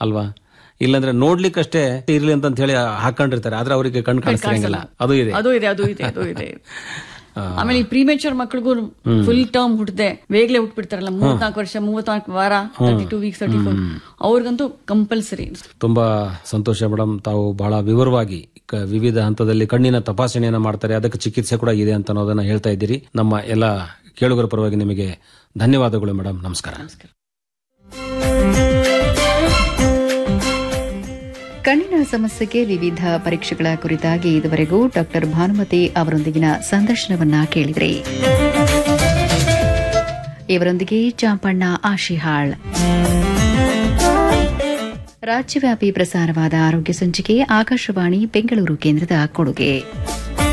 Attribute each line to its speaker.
Speaker 1: ಅಲ್ವಾ? ಇಲ್ಲಾಂದ್ರೆ ನೋಡ್ಲಿಕ್ಕಷ್ಟೇ ಇರ್ಲಿ ಅಂತ ಹೇಳಿ ಹಾಕೊಂಡಿರ್ತಾರೆ, ಆದ್ರೆ ಅವರಿಗೆ ಕಣ್ ಕಾಣಿಸ್ತಿರಂಗಿಲ್ಲ. ಅದು ಇದೆ.
Speaker 2: ಆಮೇಲೆ ಈ ಪ್ರೀಮೇಚರ್ ಮಕ್ಳಿಗೂ ಫುಲ್ ಟರ್ಮ್ ಹುಟ್ಟದೆ ಬೇಗನೆ ಹುಟ್ಬಿಡ್ತಾರಲ್ಲ, 34 ವರ್ಷ 34 ವಾರ 32 ವೀಕ್ಸ್ 34, ಅವ್ರಿಗಂತೂ ಕಂಪಲ್ಸರಿ.
Speaker 1: ತುಂಬಾ ಸಂತೋಷ ಮೇಡಮ್, ತಾವು ಬಹಳ ವಿವರವಾಗಿ ವಿವಿಧ ಹಂತದಲ್ಲಿ ಕಣ್ಣಿನ ತಪಾಸಣೆಯನ್ನ ಮಾಡ್ತಾರೆ, ಅದಕ್ಕೆ ಚಿಕಿತ್ಸೆ ಕೂಡ ಇದೆ ಅಂತ ಅನ್ನೋದನ್ನ ಹೇಳ್ತಾ ಇದ್ದೀರಿ. ನಮ್ಮ ಎಲ್ಲ ಕೇಳುಗರ ಪರವಾಗಿ ನಿಮಗೆ ಧನ್ಯವಾದಗಳು ಮೇಡಮ್. ನಮಸ್ಕಾರ.
Speaker 3: ಕಣ್ಣಿನ ಸಮಸ್ಯೆಗೆ ವಿವಿಧ ಪರೀಕ್ಷೆಗಳ ಕುರಿತಾಗಿ ಇದುವರೆಗೂ ಡಾಕ್ಟರ್ ಭಾನುಮತಿ ಅವರೊಂದಿಗಿನ ಸಂದರ್ಶನವನ್ನ ಕೇಳಿದ್ರಿ. ಇವರೊಂದಿಗೆ ಚಾಂಪಣ್ಣ ಆಶಿಹಾಳ್. ರಾಜ್ಯವ್ಯಾಪಿ ಪ್ರಸಾರವಾದ ಆರೋಗ್ಯ ಸಂಚಿಕೆ ಆಕಾಶವಾಣಿ ಬೆಂಗಳೂರು ಕೇಂದ್ರದ ಕೊಡುಗೆ.